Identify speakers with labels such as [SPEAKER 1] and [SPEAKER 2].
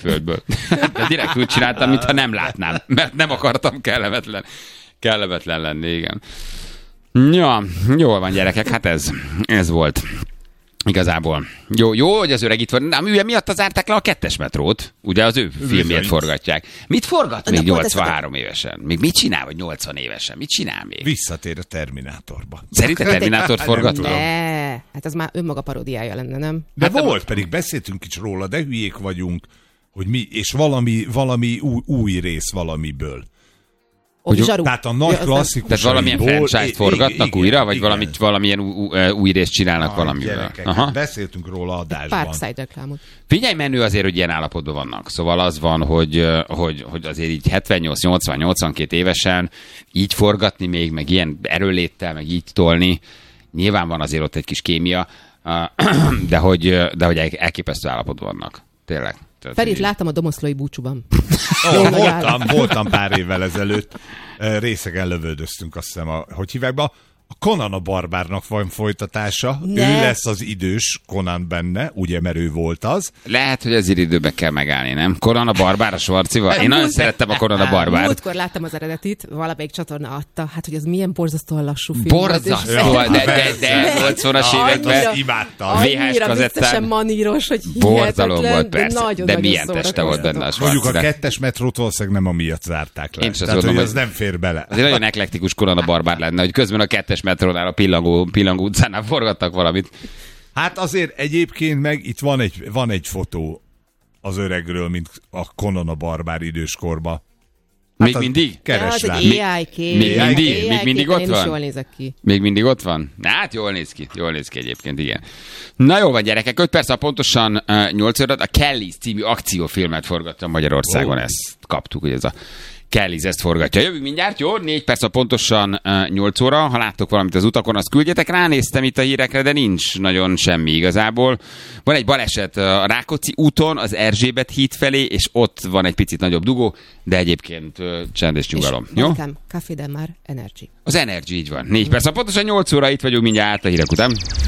[SPEAKER 1] földből. De direkt úgy csináltam, mintha nem látnám, mert nem akartam kellemetlen lenni, igen. Ja, jól van, gyerekek, hát ez volt. Igazából. Jó, hogy az öreg itt van. Nem, ő miatt zárták le a 2-es metrót. Ugye az ő filmjét forgatják. Mit forgat még 83 évesen? Még mit csinál, vagy 80 évesen? Mit csinál még?
[SPEAKER 2] Visszatér a Terminátorba.
[SPEAKER 1] Szerinted Terminátort forgat?
[SPEAKER 3] Ne, hát az már önmaga paródiája lenne, nem?
[SPEAKER 2] De hát volt, pedig beszéltünk is róla, de hülyék vagyunk, hogy mi, és valami új rész valamiből. Tehát a nagy klasszikus.
[SPEAKER 1] Tehát valamilyen franchise-t forgatnak újra, vagy valamilyen új részt csinálnak valamivel.
[SPEAKER 2] Beszéltünk róla adásban.
[SPEAKER 3] Parkside reklámot.
[SPEAKER 1] Figyelj, menő azért, hogy ilyen állapotban vannak. Szóval az van, hogy azért így 78-80-82 évesen így forgatni még, meg ilyen erőléttel, meg így tolni. Nyilván van azért ott egy kis kémia, de hogy elképesztő állapotban vannak. Tényleg.
[SPEAKER 3] Ferit láttam a Domoszlói búcsúban.
[SPEAKER 2] Voltam pár évvel ezelőtt. Részegen lövöldöztünk, azt hiszem, hogy hívják be. A Conan a barbárnak van folytatása. Ő lesz az idős Conan benne, ugye, mert ő volt az.
[SPEAKER 1] Lehet, hogy az időben kell megállni, nem? Conan a barbár a Schwarzival? Én nagyon szerettem a Conan a barbár.
[SPEAKER 3] Múltkor láttam az eredetit, valamelyik csatorna adta. Hát, hogy ez milyen borzasztóan lassú film.
[SPEAKER 1] Borzasztó, de 80-as években
[SPEAKER 2] imádtam.
[SPEAKER 1] VHS kazettán.
[SPEAKER 3] maníros, hogy
[SPEAKER 1] borzalom volt, persze. De milyen teste volt benne a Schwarzi.
[SPEAKER 2] Mondjuk a 2-es metrót valószínűleg nem amiatt zárták le.
[SPEAKER 1] Tehát,
[SPEAKER 2] hogy az nem fér bele.
[SPEAKER 1] Azért nagyon eklektikus Conan a barbár lenne, hogy közben a 2-es metrónál a Pillangó utcánál forgattak valamit.
[SPEAKER 2] Hát azért egyébként meg itt van egy fotó az öregről, mint a Conan a barbár időskorba.
[SPEAKER 1] Még mindig?
[SPEAKER 3] Keresd rá.
[SPEAKER 1] Még mindig ott van?
[SPEAKER 3] Jól nézek ki.
[SPEAKER 1] Még mindig ott van? Hát jól néz ki egyébként, igen. Na jó van, gyerekek, 5 perc, pontosan 8 órát a Kelly's című akciófilmet forgatta Magyarországon. Ezt kaptuk, hogy ez a Kelly's ezt forgatja. Jövünk mindjárt, jó? 4 perc, pontosan 8 óra. Ha láttok valamit az utakon, azt küldjetek. Ránéztem itt a hírekre, de nincs nagyon semmi igazából. Van egy baleset a Rákóczi úton, az Erzsébet híd felé, és ott van egy picit nagyobb dugó, de egyébként csend és nyugalom.
[SPEAKER 3] És
[SPEAKER 1] jó?
[SPEAKER 3] Café Del Mar Energy.
[SPEAKER 1] Az Energy, így van. 4 perc, pontosan 8 óra, itt vagyunk mindjárt a hírek után.